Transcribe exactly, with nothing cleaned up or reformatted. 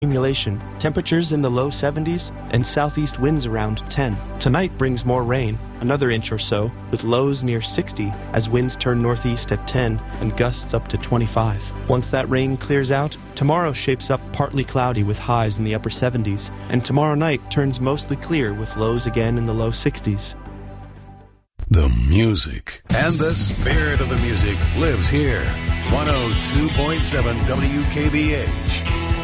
Accumulation, temperatures in the low seventies, and southeast winds around ten. Tonight brings more rain, another inch or so, with lows near sixty as winds turn northeast at ten and gusts up to twenty-five. Once that rain clears out, tomorrow shapes up partly cloudy with highs in the upper seventies, and tomorrow night turns mostly clear with lows again in the low sixties. The music and the spirit of the music lives here. one oh two point seven W K B H.